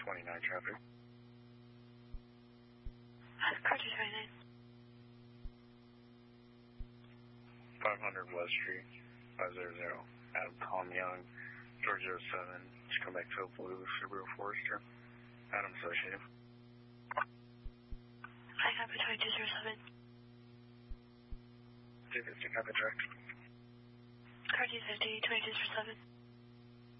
29 traffic. Car 229. 500 West Street, 500, Adam Tom Young, George 07, just come back to a blue Subaru Forester, Adam Associated. I copy 2207. 250, copy direct. Car 250, 2207.